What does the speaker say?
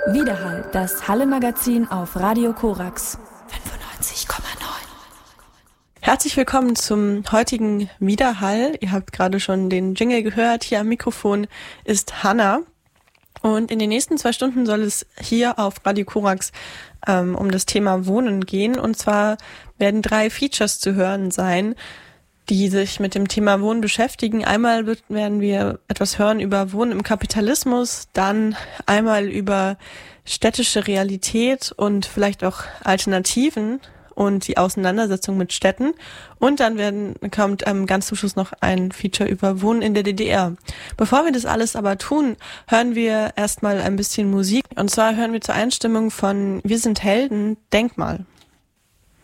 Widerhall, das Halle-Magazin auf Radio Korax 95,9. Herzlich willkommen zum heutigen Widerhall. Ihr habt gerade schon den Jingle gehört. Hier am Mikrofon ist Hanna. Und in den nächsten 2 Stunden soll es hier auf Radio Korax um das Thema Wohnen gehen. Und zwar werden 3 Features zu hören sein, die sich mit dem Thema Wohnen beschäftigen. Einmal werden wir etwas hören über Wohnen im Kapitalismus, dann einmal über städtische Realität und vielleicht auch Alternativen und die Auseinandersetzung mit Städten. Und dann kommt ganz zum Schluss noch ein Feature über Wohnen in der DDR. Bevor wir das alles aber tun, hören wir erstmal ein bisschen Musik. Und zwar hören wir zur Einstimmung von Wir sind Helden, Denkmal.